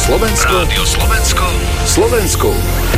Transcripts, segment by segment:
Slovensko.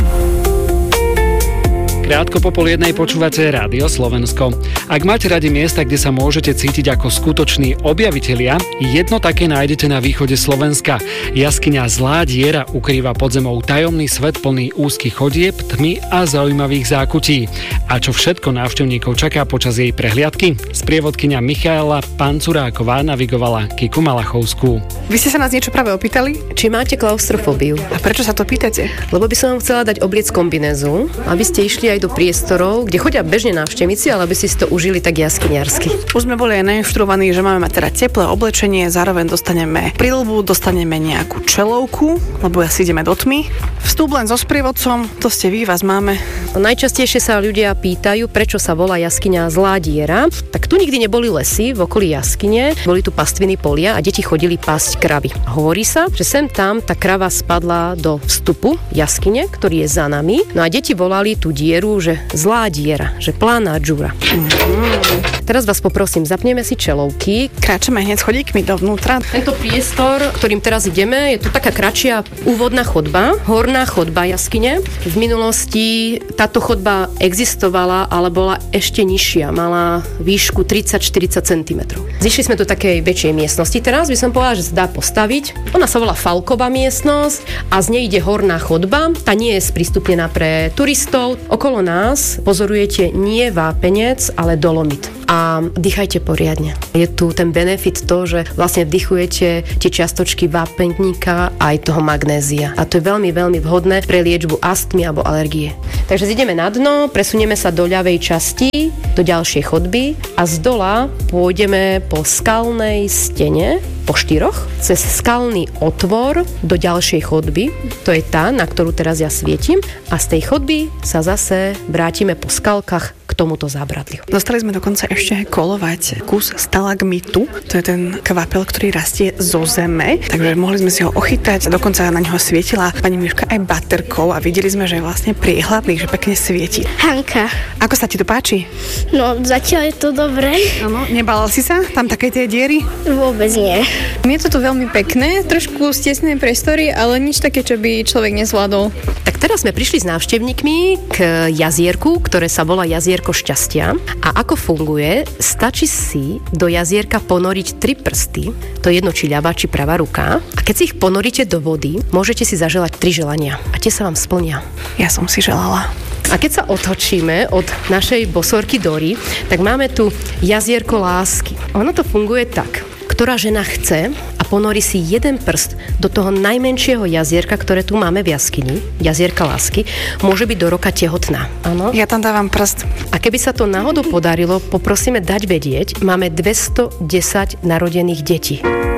Krátko po 12:30 počúvate Rádio Slovensko. Ak máte radi miesta, kde sa môžete cítiť ako skutoční objavitelia, jedno také nájdete na východe Slovenska. Jaskyňa Zlá diera ukrýva pod zemou tajomný svet plný úzkych chodieb, tmy a zaujímavých zákutí. A čo všetko návštevníkov čaká počas jej prehliadky? Sprievodkyňa Michaela Pancuráková navigovala Kiku Malachovskú. Vy ste sa nás niečo práve opýtali? Či máte klaustrofóbiu? A prečo sa to pýtate? Lebo by som vám chcela dať obliec kombinézu, aby ste išli aj do priestorov, kde chodia bežne návštevníci, ale aby si to užili tak jaskyniarsky. Už sme boli aj nainštruovaní, že máme mať teda teplé oblečenie, zároveň dostaneme prilbu, dostaneme nejakú čelovku, lebo asi ideme do tmy. Vstup len so sprievodcom, to ste vy, vás máme. Najčastejšie sa ľudia pýtajú, prečo sa volá jaskyňa Zlá diera. Tak tu nikdy neboli lesy v okolí jaskyne, boli tu pastviny polia a deti chodili pásť kravy. Hovorí sa, že sem tam tá krava spadla do vstupu jaskyne, ktorý je za nami. No a deti volali tú dieru, že zlá diera, že plána džúra. Teraz vás poprosím, zapneme si čelovky. Kráčame hneď chodíkmi dovnútra. Tento priestor, ktorým teraz ideme, je to taká kratšia úvodná chodba, horná chodba jaskyne. V minulosti táto chodba existovala, ale bola ešte nižšia, mala výšku 30-40 cm. Zišli sme do takej väčšej miestnosti. Teraz by som povedala, že sa dá postaviť. Ona sa volá Falková miestnosť a z nej ide horná chodba. Tá nie je sprístupnená pre turistov. Okolo nás pozorujete nie vápenec, ale dolomit. A dýchajte poriadne. Je tu ten benefit to, že vlastne vdychujete tie čiastočky vápeníka aj toho magnézia. A to je veľmi, veľmi vhodné pre liečbu astmy alebo alergie. Takže ideme na dno, presunieme sa do ľavej časti, do ďalšej chodby a z dola pôjdeme po skalnej stene, po štyroch, cez skalný otvor do ďalšej chodby. To je tá, na ktorú teraz ja svietim. A z tej chodby sa zase vrátime po skalkách k tomuto zábradliu. Dostali sme dokonca ešte kolovať kus stalagmitu. To je ten kvapel, ktorý rastie zo zeme. Takže mohli sme si ho ochytať. Dokonca na neho svietila pani Miška aj baterkou a videli sme, že je vlastne priehľadný, že pekne svieti. Hanka. Ako sa ti to páči? No, zatiaľ je to dobré. Áno, nebala si sa tam také tie diery? Vôbec nie. Je to tu veľmi pekné, trošku stesné priestory, ale nič také, čo by človek nezvládol. Tak teraz sme prišli s návštevníkmi k jazierku, ktoré sa volá Jazierko šťastia. A ako funguje? Stačí si do jazierka ponoriť 3 prsty, to je jedno či ľavá, či pravá ruka. A keď si ich ponoríte do vody, môžete si zaželať 3 želania. A tie sa vám splnia. Ja som si želala. A keď sa otočíme od našej bosorky Dory, tak máme tu jazierko lásky. Ono to funguje tak. Ktorá žena chce a ponorí si jeden prst do toho najmenšieho jazierka, ktoré tu máme v jaskyni, jazierka lásky, môže byť do roka tehotná. Áno? Ja tam dávam prst. A keby sa to náhodou podarilo, poprosíme dať vedieť, máme 210 narodených detí.